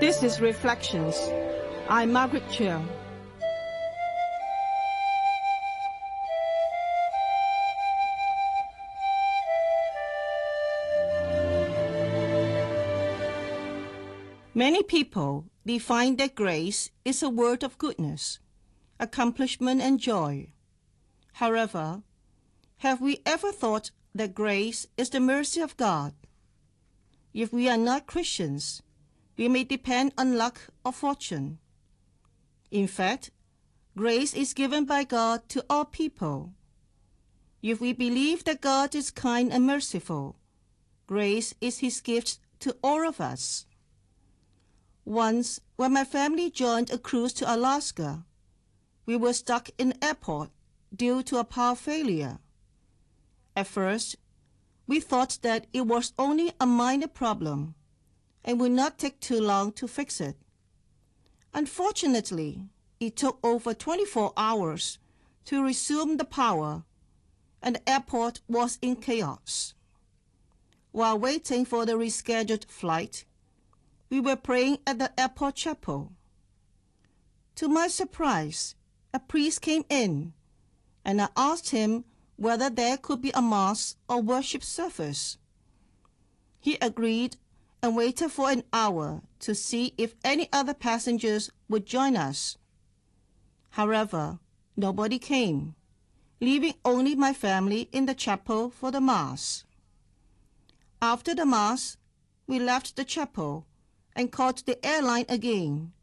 This is Reflections. I'm Margaret Cheung. Many people define that grace is a word of goodness, accomplishment, and joy. However, have we ever thought that grace is the mercy of God? If we are not Christians, we may depend on luck or fortune. In fact, grace is given by God to all people. If we believe that God is kind and merciful, grace is His gift to all of us. Once, when my family joined a cruise to Alaska, we were stuck in the airport due to a power failure. At first, we thought that it was only a minor problem and would not take too long to fix it. Unfortunately, it took over 24 hours to resume the power, and the airport was in chaos. While waiting for the rescheduled flight, we were praying at the airport chapel. To my surprise, a priest came in, and I asked him whether there could be a mass or worship service. He agreed and waited for an hour to see if any other passengers would join us. However, nobody came, leaving only my family in the chapel for the Mass. After the Mass, we left the chapel and called the airline again.